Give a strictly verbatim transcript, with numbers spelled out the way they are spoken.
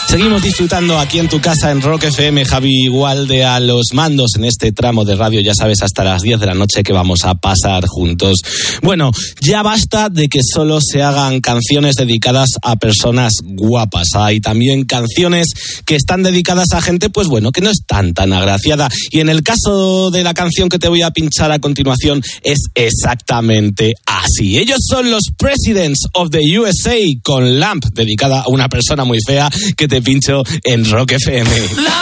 Seguimos disfrutando aquí en tu casa en Rock F M, Javi Gualde a los mandos en este tramo de radio, ya sabes, hasta las diez de la noche que vamos a pasar juntos. Bueno, ya basta de que solo se hagan canciones dedicadas a personas guapas. Hay también canciones que están dedicadas a gente, pues bueno, que no es tan tan agraciada. Y en el caso de la canción que te voy a pinchar a continuación es exactamente así. Ellos son los Presidents of the U S A con Lamp, dedicada a una persona muy fea que te pincho en Rock F M.